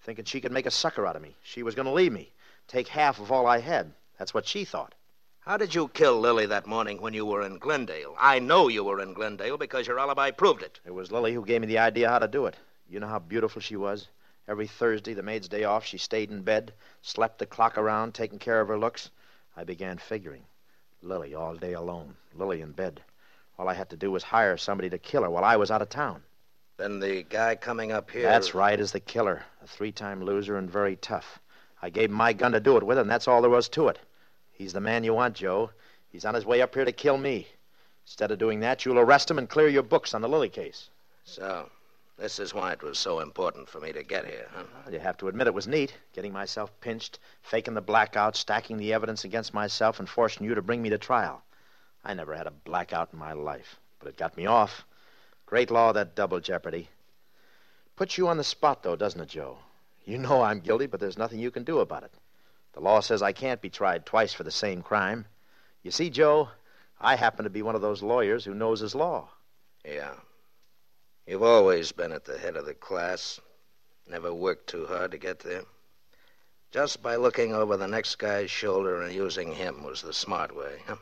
thinking she could make a sucker out of me. She was going to leave me, take half of all I had. That's what she thought. How did you kill Lily that morning when you were in Glendale? I know you were in Glendale because your alibi proved it. It was Lily who gave me the idea how to do it. You know how beautiful she was? Every Thursday, the maid's day off, she stayed in bed, slept the clock around, taking care of her looks. I began figuring. Lily all day alone. Lily in bed. All I had to do was hire somebody to kill her while I was out of town. Then the guy coming up here... That's right, is the killer. A 3-time loser and very tough. I gave him my gun to do it with, and that's all there was to it. He's the man you want, Joe. He's on his way up here to kill me. Instead of doing that, you'll arrest him and clear your books on the Lily case. So, this is why it was so important for me to get here, huh? Well, you have to admit it was neat, getting myself pinched, faking the blackout, stacking the evidence against myself, and forcing you to bring me to trial. I never had a blackout in my life, but it got me off. Great law, that double jeopardy. Puts you on the spot, though, doesn't it, Joe? You know I'm guilty, but there's nothing you can do about it. The law says I can't be tried twice for the same crime. You see, Joe, I happen to be one of those lawyers who knows his law. Yeah. You've always been at the head of the class. Never worked too hard to get there. Just by looking over the next guy's shoulder and using him was the smart way, huh?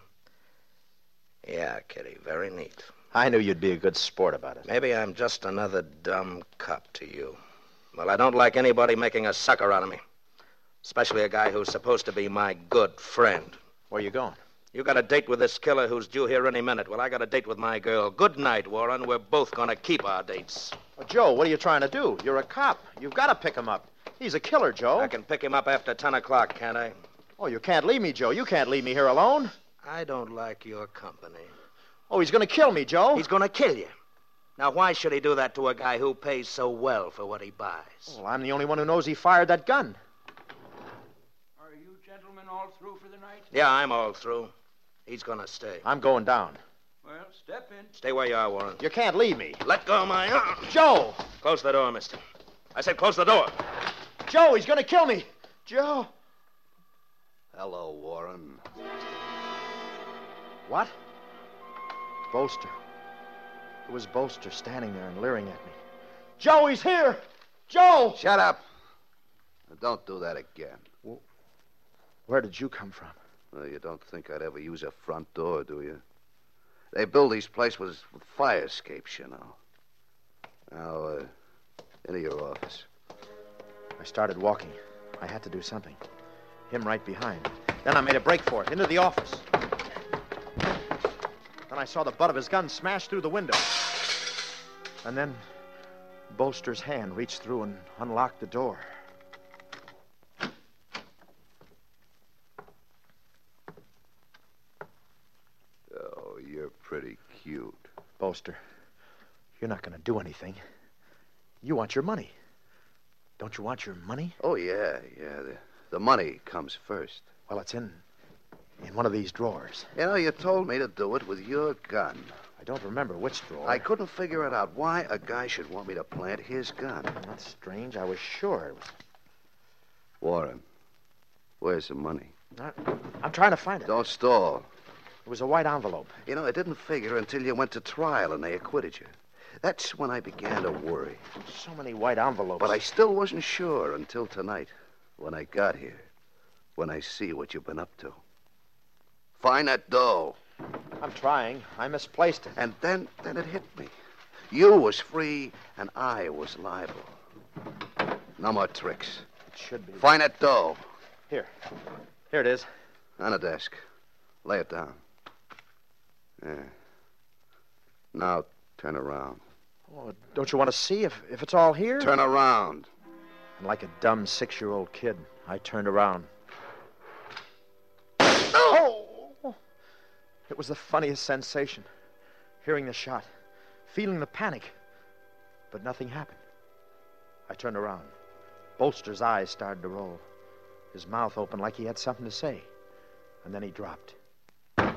Yeah, Kitty, very neat. I knew you'd be a good sport about it. Maybe I'm just another dumb cop to you. Well, I don't like anybody making a sucker out of me. Especially a guy who's supposed to be my good friend. Where you going? You got a date with this killer who's due here any minute. Well, I got a date with my girl. Good night, Warren. We're both going to keep our dates. Well, Joe, what are you trying to do? You're a cop. You've got to pick him up. He's a killer, Joe. I can pick him up after 10 o'clock, can't I? Oh, you can't leave me, Joe. You can't leave me here alone. I don't like your company. Oh, he's going to kill me, Joe. He's going to kill you. Now, why should he do that to a guy who pays so well for what he buys? Well, I'm the only one who knows he fired that gun. Are you gentlemen all through for the night? Yeah, I'm all through. He's going to stay. I'm going down. Well, step in. Stay where you are, Warren. You can't leave me. Let go of my arm. Joe! Close the door, mister. I said close the door. Joe, he's going to kill me. Joe. Hello, Warren. What? Bolster. It was Bolster standing there and leering at me. Joe, he's here! Joe! Shut up. Now, don't do that again. Where did you come from? Well, you don't think I'd ever use a front door, do you? They build these places with fire escapes, you know. Now, into your office. I started walking. I had to do something. Him right behind. Then I made a break for it, into the office. Then I saw the butt of his gun smash through the window. And then Bolster's hand reached through and unlocked the door. Oh, you're pretty cute. Bolster, you're not going to do anything. You want your money. Don't you want your money? Oh, yeah. The money comes first. Well, it's in one of these drawers. You know, you told me to do it with your gun. I don't remember which drawer. I couldn't figure it out why a guy should want me to plant his gun. That's strange. I was sure it was... Warren, where's the money? I'm trying to find it. Don't stall. It was a white envelope. You know, I didn't figure until you went to trial and they acquitted you. That's when I began to worry. So many white envelopes. But I still wasn't sure until tonight, when I got here, when I see what you've been up to. Find that dough. I'm trying. I misplaced it. And then it hit me. You was free, and I was liable. No more tricks. It should be. Find that dough. Here it is. On the desk. Lay it down. Yeah. Now, turn around. Oh, don't you want to see if it's all here? Turn around. And like a dumb 6-year-old kid, I turned around. It was the funniest sensation. Hearing the shot, feeling the panic. But nothing happened. I turned around. Bolster's eyes started to roll. His mouth opened like he had something to say. And then he dropped. No,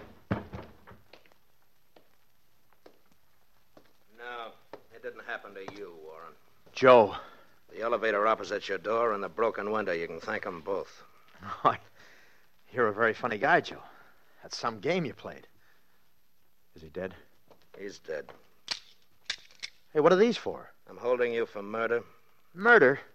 it didn't happen to you, Warren. Joe. The elevator opposite your door and the broken window. You can thank them both. You're a very funny guy, Joe. That's some game you played. Is he dead? He's dead. Hey, what are these for? I'm holding you for murder. Murder?